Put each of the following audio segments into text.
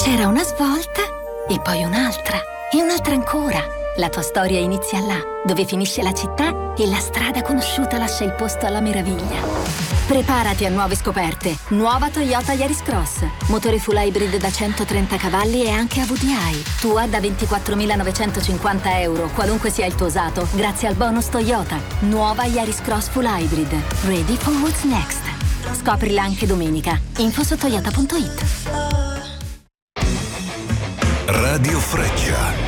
C'era una svolta e poi un'altra e un'altra ancora. La tua storia inizia là, dove finisce la città e la strada conosciuta lascia il posto alla meraviglia. Preparati a nuove scoperte. Nuova Toyota Yaris Cross. Motore full hybrid da 130 cavalli e anche a VDI. Tua da 24.950 euro, qualunque sia il tuo usato, grazie al bonus Toyota. Nuova Yaris Cross full hybrid. Ready for what's next. Scoprila anche domenica. Info su toyota.it. Radio Freccia.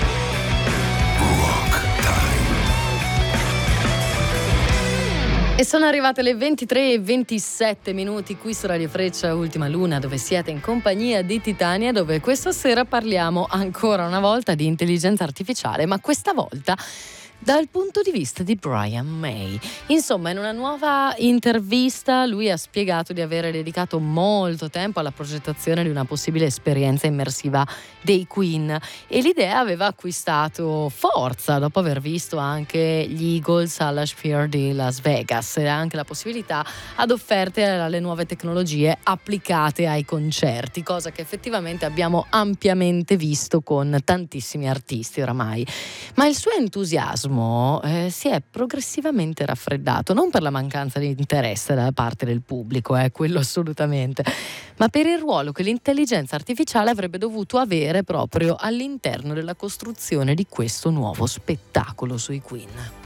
E sono arrivate le 23:27 qui su Radio Freccia Ultima Luna, dove siete in compagnia di Titania, dove questa sera parliamo ancora una volta di intelligenza artificiale, ma questa volta dal punto di vista di Brian May. Insomma, in una nuova intervista lui ha spiegato di avere dedicato molto tempo alla progettazione di una possibile esperienza immersiva dei Queen, e l'idea aveva acquistato forza dopo aver visto anche gli Eagles alla Sphere di Las Vegas, e anche la possibilità ad offerte alle nuove tecnologie applicate ai concerti, cosa che effettivamente abbiamo ampiamente visto con tantissimi artisti oramai. Ma il suo entusiasmo si è progressivamente raffreddato, non per la mancanza di interesse da parte del pubblico, quello assolutamente, ma per il ruolo che l'intelligenza artificiale avrebbe dovuto avere proprio all'interno della costruzione di questo nuovo spettacolo sui Queen.